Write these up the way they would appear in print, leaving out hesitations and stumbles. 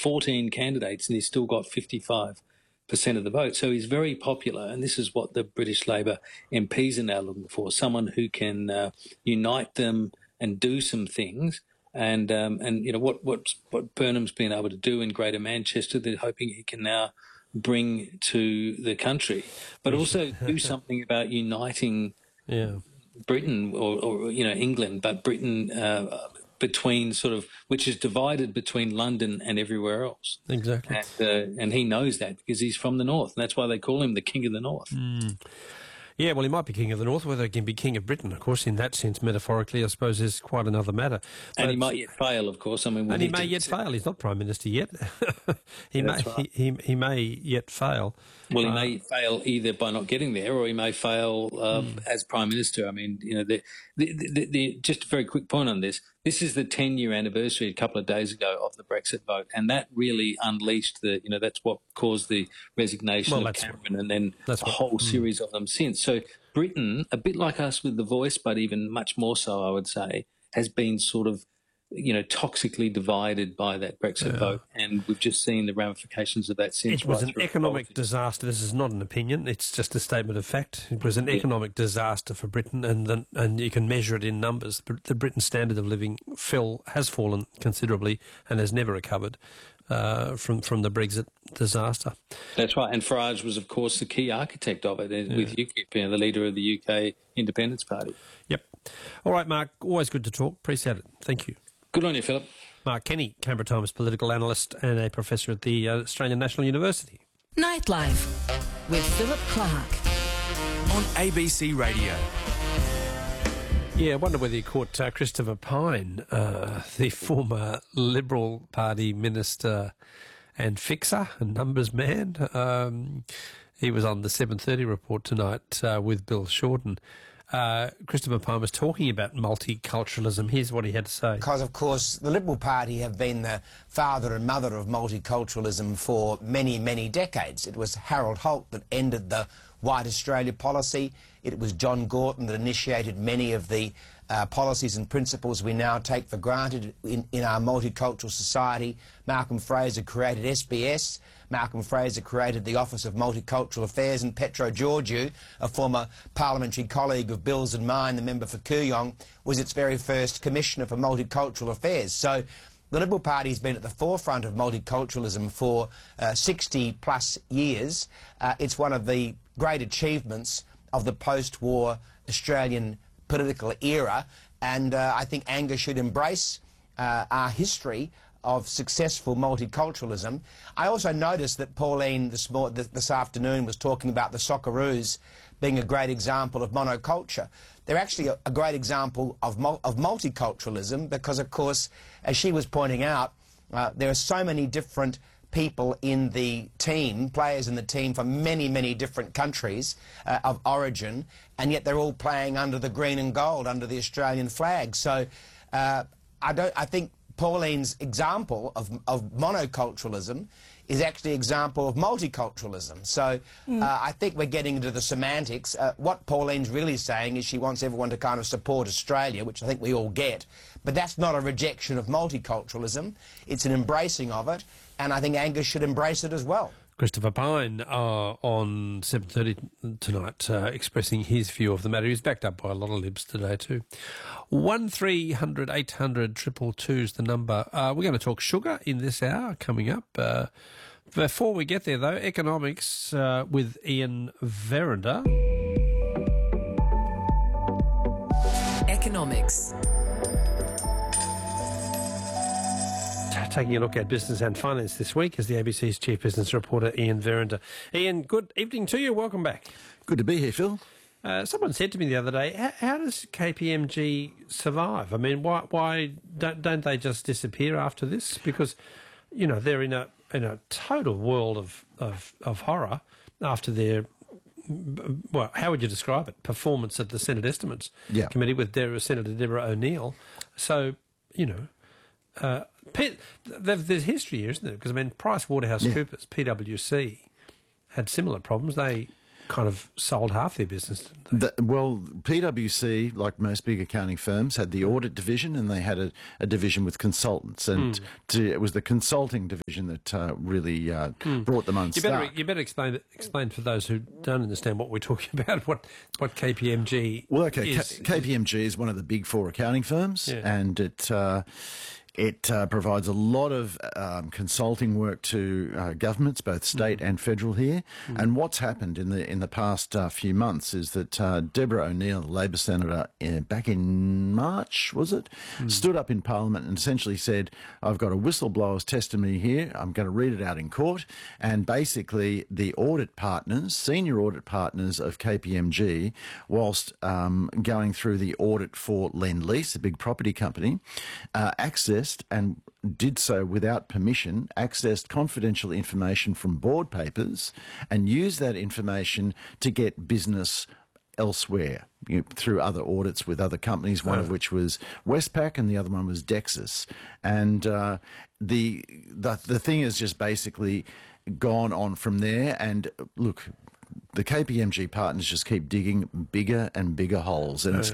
14 candidates and he's still got 55% of the vote. So he's very popular, and this is what the British Labor MPs are now looking for, someone who can unite them and do some things. And you know, what Burnham's been able to do in Greater Manchester, they're hoping he can now bring to the country, but also do something about uniting Britain or you know, England, but Britain between sort of, which is divided between London and everywhere else. Exactly. And he knows that because he's from the North, and that's why they call him the King of the North. Yeah, well, he might be King of the North. Whether he can be King of Britain, of course, in that sense, metaphorically, I suppose, is quite another matter. And he might yet fail, of course. I mean, and he may yet fail. He's not Prime Minister yet. He may yet fail. Well, he may fail either by not getting there, or he may fail as Prime Minister. I mean, you know, just a very quick point on this. This is the 10-year anniversary a couple of days ago of the Brexit vote, and that really unleashed that's what caused the resignation of Cameron, and then a whole series of them since. So Britain, a bit like us with The Voice, but even much more so, I would say, has been sort of, you know, toxically divided by that Brexit vote, and we've just seen the ramifications of that since. It was an economic disaster. This is not an opinion; it's just a statement of fact. It was an economic disaster for Britain, and you can measure it in numbers. The Britain standard of living has fallen considerably, and has never recovered from the Brexit disaster. That's right, and Farage was, of course, the key architect of it, with UKIP, you know, the leader of the UK Independence Party. Yep. All right, Mark. Always good to talk. Appreciate it. Thank you. Good on you, Philip. Mark Kenny, Canberra Times political analyst and a professor at the Australian National University. Nightlife with Philip Clark on ABC Radio. Yeah, I wonder whether you caught Christopher Pyne, the former Liberal Party minister and fixer and numbers man. He was on the 7:30 report tonight with Bill Shorten. Christopher Pyne was talking about multiculturalism. Here's what he had to say. Because, of course, the Liberal Party have been the father and mother of multiculturalism for many, many decades. It was Harold Holt that ended the White Australia policy. It was John Gorton that initiated many of the policies and principles we now take for granted in our multicultural society. Malcolm Fraser created SBS. Malcolm Fraser created the Office of Multicultural Affairs, and Petro Georgiou, a former parliamentary colleague of Bill's and mine, the member for Kooyong, was its very first Commissioner for Multicultural Affairs. So the Liberal Party has been at the forefront of multiculturalism for 60-plus years. It's one of the great achievements of the post-war Australian political era, and I think Angus should embrace our history of successful multiculturalism. I also noticed that Pauline this afternoon was talking about the Socceroos being a great example of monoculture. They're actually a great example of multiculturalism because, of course, as she was pointing out, there are so many different people in the team, players in the team from many, many different countries of origin, and yet they're all playing under the green and gold, under the Australian flag. So I think Pauline's example of monoculturalism is actually an example of multiculturalism. So I think we're getting into the semantics. What Pauline's really saying is she wants everyone to kind of support Australia, which I think we all get. But that's not a rejection of multiculturalism. It's an embracing of it, and I think Angus should embrace it as well. Christopher Pyne on 7:30 tonight expressing his view of the matter. He's backed up by a lot of Libs today too. 1300 800 222 is the number. We're going to talk sugar in this hour coming up. Before we get there, though, economics with Ian Verender. Economics. Taking a look at business and finance this week is the ABC's chief business reporter, Ian Verender. Ian, good evening to you. Welcome back. Good to be here, Phil. Someone said to me the other day, how does KPMG survive? I mean, why don't they just disappear after this? Because, you know, they're in a total world of horror after their, well, how would you describe it? Performance at the Senate Estimates Committee with Senator Deborah O'Neill. So, you know, there's history here, isn't there? Because, I mean, PricewaterhouseCoopers, PwC, had similar problems. They kind of sold half their business, didn't they? Well, PwC, like most big accounting firms, had the audit division, and they had a division with consultants, and it was the consulting division that really brought them unstuck. You better explain for those who don't understand what we're talking about, what KPMG Well, okay, is. KPMG is one of the big four accounting firms, Yeah. and it provides a lot of consulting work to governments, both state and federal here. And what's happened in the past few months is that Deborah O'Neill, the Labor senator, back in March, was it, stood up in Parliament and essentially said, "I've got a whistleblower's testimony here. I'm going to read it out in court." And basically, the audit partners, senior audit partners of KPMG, whilst going through the audit for Lendlease, a big property company, accessed and did so without permission, accessed confidential information from board papers and used that information to get business elsewhere, through other audits with other companies, one of which was Westpac and the other one was Dexus. And the thing has just basically gone on from there. And look, the KPMG partners just keep digging bigger and bigger holes, and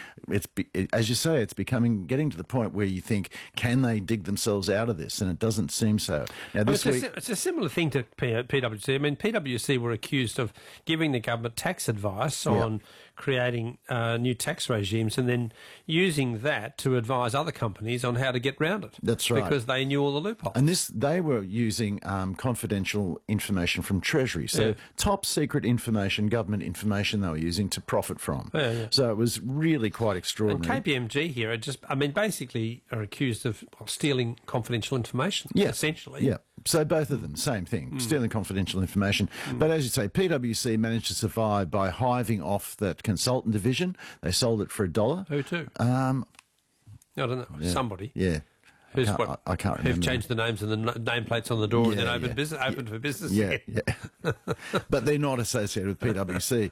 as you say, it's getting to the point where you think, can they dig themselves out of this? And it doesn't seem so. Now, this week, it's a similar thing to PwC. I mean, PwC were accused of giving the government tax advice on creating new tax regimes and then using that to advise other companies on how to get round it. That's right. Because they knew all the loopholes. And they were using confidential information from Treasury. So top secret information, government information they were using to profit from. So it was really quite extraordinary. And KPMG here basically are accused of stealing confidential information, essentially. Yeah. So both of them, same thing, stealing confidential information. But as you say, PwC managed to survive by hiving off that consultant division. They sold it for $1. Who to? I don't know. Somebody. Yeah. I can't remember. Who've changed the names and the nameplates on the door and then opened for business. Yeah. But they're not associated with PwC.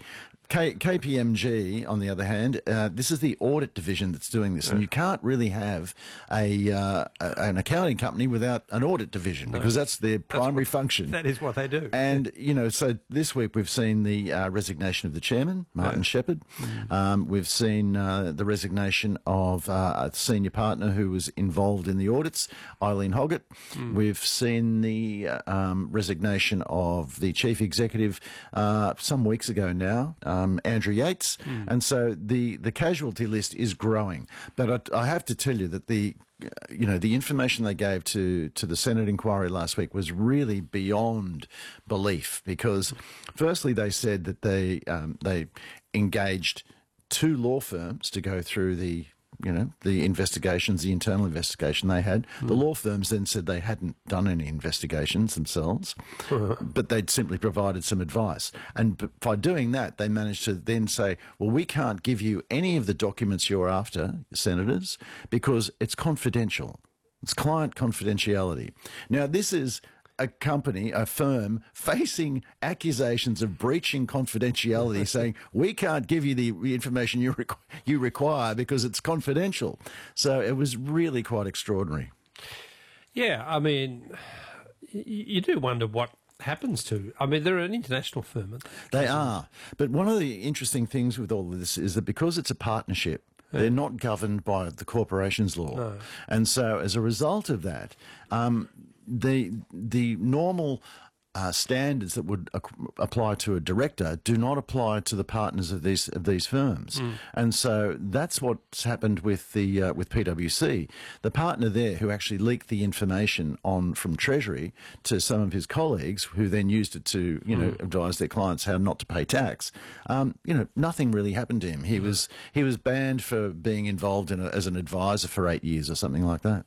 KPMG, on the other hand, this is the audit division that's doing this, and you can't really have an accounting company without an audit division because that's their primary function. That is what they do. And, so this week we've seen the resignation of the chairman, Martin Shepherd. We've seen the resignation of a senior partner who was involved in the audits, Eileen Hoggett. We've seen the resignation of the chief executive some weeks ago now, Andrew Yates, and so the casualty list is growing. But I have to tell you that the information they gave to the Senate inquiry last week was really beyond belief, because firstly they said that they engaged 2 law firms to go through the investigations, the internal investigation they had. The law firms then said they hadn't done any investigations themselves, but they'd simply provided some advice. And by doing that, they managed to then say, well, we can't give you any of the documents you're after, senators, because it's confidential. It's client confidentiality. Now, this is a firm facing accusations of breaching confidentiality, saying we can't give you the information you require because it's confidential. So it was really quite extraordinary. Yeah, I mean, you do wonder what happens to. I mean, they're an international firm. They are. But one of the interesting things with all of this is that because it's a partnership, they're not governed by the corporations law. No. And so as a result of that, the normal standards that would apply to a director do not apply to the partners of these firms, and so that's what's happened with PwC. The partner there who actually leaked the information from Treasury to some of his colleagues, who then used it to advise their clients how not to pay tax. Nothing really happened to him. He was banned for being involved as an advisor for 8 years or something like that.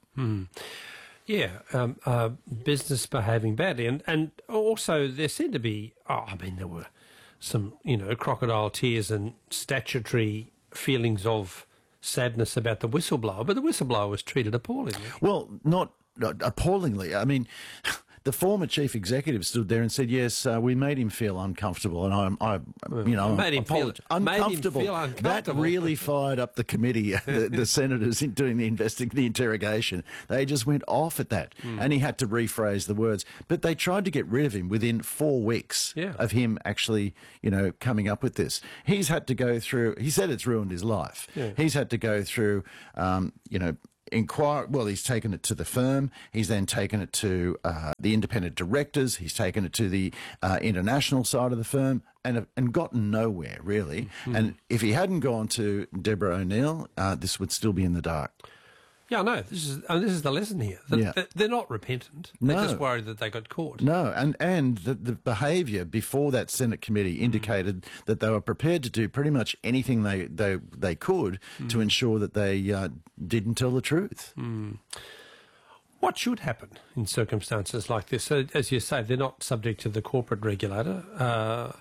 Yeah, business behaving badly. And also there seemed to be, there were some, crocodile tears and statutory feelings of sadness about the whistleblower, but the whistleblower was treated appallingly. Well, not appallingly. I mean, the former chief executive stood there and said, "Yes, we made him feel uncomfortable," and Made him feel uncomfortable. That really fired up the committee, the senators in doing the interrogation. They just went off at that, and he had to rephrase the words. But they tried to get rid of him within 4 weeks of him actually, coming up with this. He's had to go through. He said it's ruined his life. Yeah. He's had to go through, inquire. Well, he's taken it to the firm. He's then taken it to the independent directors. He's taken it to the international side of the firm, and gotten nowhere really. And if he hadn't gone to Deborah O'Neill, this would still be in the dark. Yeah, no, this is the lesson here. They're not repentant. They're just worried that they got caught. No, and the behaviour before that Senate committee indicated that they were prepared to do pretty much anything they could to ensure that they didn't tell the truth. What should happen in circumstances like this? So, as you say, they're not subject to the corporate regulator.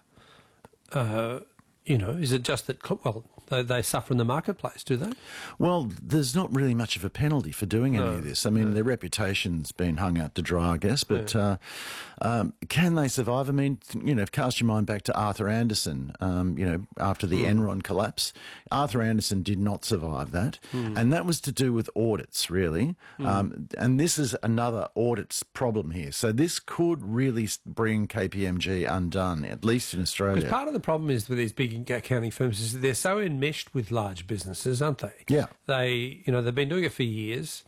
Is it just that, they suffer in the marketplace, do they? Well, there's not really much of a penalty for doing any of this. I mean, their reputation's been hung out to dry, I guess, but can they survive? I mean, cast your mind back to Arthur Andersen, after the Enron collapse. Arthur Andersen did not survive that, and that was to do with audits, really. And this is another audits problem here. So this could really bring KPMG undone, at least in Australia. Because part of the problem is with these big accounting firms is that they're so enmeshed with large businesses, aren't they? Yeah. They've been doing it for years.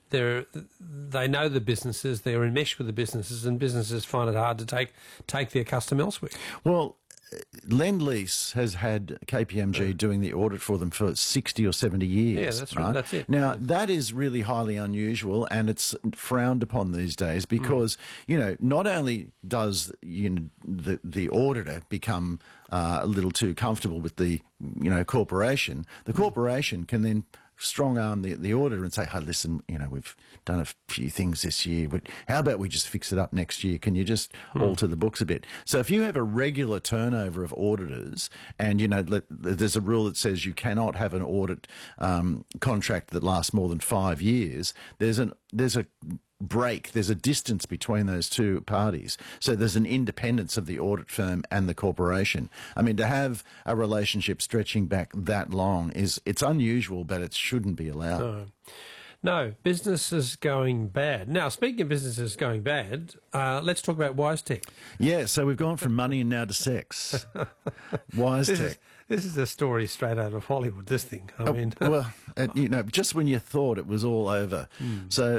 They know the businesses. They're enmeshed with the businesses, and businesses find it hard to take their custom elsewhere. Well, Lend-Lease has had KPMG doing the audit for them for 60 or 70 years. Yeah, that's right. That's it. Now, that is really highly unusual, and it's frowned upon these days because, not only does the auditor become a little too comfortable with the, corporation, the corporation can then strong-arm the auditor and say, "Hey, listen, we've done a few things this year, but how about we just fix it up next year? Can you just alter the books a bit?" So if you have a regular turnover of auditors and, there's a rule that says you cannot have an audit contract that lasts more than 5 years, there's a break, there's a distance between those two parties. So there's an independence of the audit firm and the corporation. I mean, to have a relationship stretching back that long it's unusual, but it shouldn't be allowed. No, business is going bad. Now, speaking of businesses going bad, let's talk about WiseTech. Yeah, so we've gone from money and now to sex. WiseTech. This is a story straight out of Hollywood, this thing. I mean... just when you thought it was all over. So,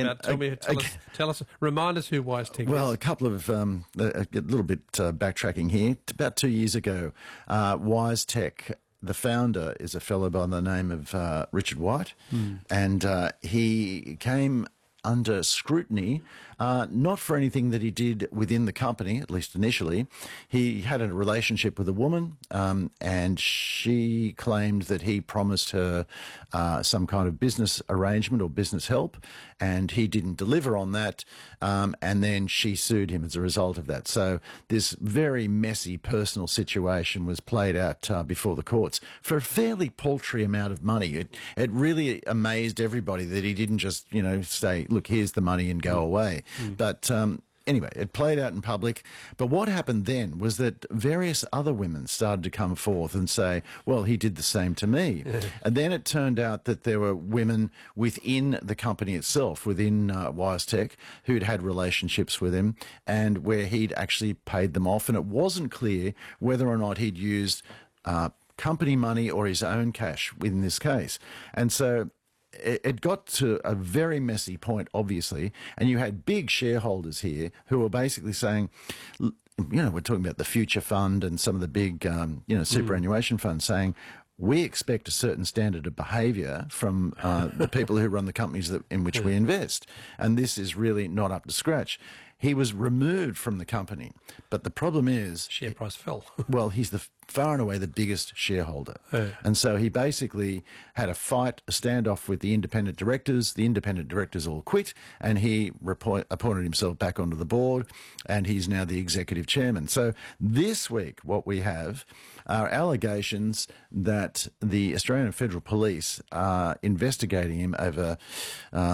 tell us, remind us who WiseTech is. Well, a couple of, a little bit backtracking here. About 2 years ago, WiseTech, the founder is a fellow by the name of Richard White, and he came under scrutiny, not for anything that he did within the company, at least initially. He had a relationship with a woman, and she claimed that he promised her some kind of business arrangement or business help, and he didn't deliver on that, and then she sued him as a result of that. So this very messy personal situation was played out before the courts for a fairly paltry amount of money. It really amazed everybody that he didn't just, say, "Look, here's the money," and go away. But anyway, it played out in public. But what happened then was that various other women started to come forth and say, "Well, he did the same to me." And then it turned out that there were women within the company itself, within WiseTech, who'd had relationships with him and where he'd actually paid them off. And it wasn't clear whether or not he'd used company money or his own cash in this case. And so it got to a very messy point, obviously, and you had big shareholders here who were basically saying, we're talking about the Future Fund and some of the big, superannuation funds saying, we expect a certain standard of behaviour from the people who run the companies in which we invest, and this is really not up to scratch. He was removed from the company, but the problem is... Share price fell. Well, he's far and away the biggest shareholder. And so he basically had a standoff with the independent directors. The independent directors all quit, and he appointed himself back onto the board, and he's now the executive chairman. So this week what we have are allegations that the Australian Federal Police are investigating him over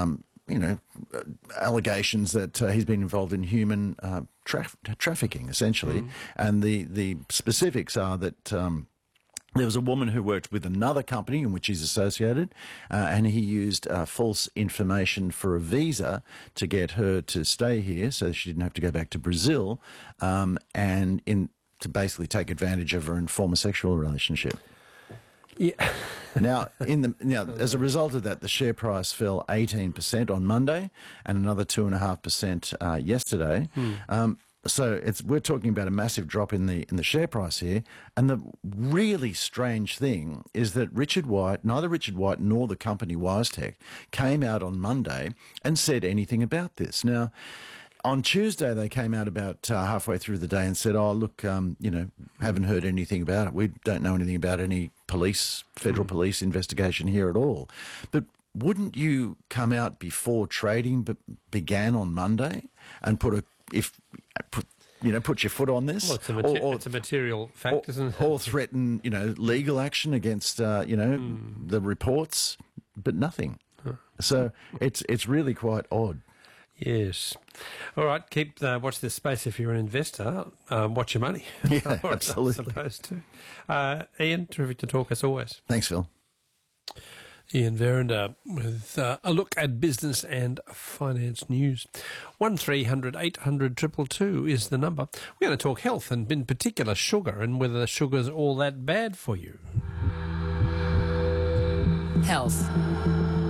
allegations that he's been involved in human trafficking, essentially. And the specifics are that there was a woman who worked with another company in which he's associated, and he used false information for a visa to get her to stay here so she didn't have to go back to Brazil, and to basically take advantage of her and form a sexual relationship. Yeah. Now, as a result of that, the share price fell 18% on Monday and another 2.5% yesterday. So we're talking about a massive drop in the share price here. And the really strange thing is that neither Richard White nor the company WiseTech came out on Monday and said anything about this. Now, on Tuesday, they came out about halfway through the day and said, "Oh, look, haven't heard anything about it. We don't know anything about any federal police investigation here at all." But wouldn't you come out before trading began on Monday and put your foot on this? Well, it's a material fact, isn't it? Or threaten, legal action against, the reports, but nothing. So it's really quite odd. Yes. All right, watch this space if you're an investor. Watch your money. Yeah, absolutely. Supposed to. Ian, terrific to talk as always. Thanks, Phil. Ian Verinder with a look at business and finance news. 1300 800 222 is the number. We're going to talk health and in particular sugar and whether sugar's all that bad for you. Health.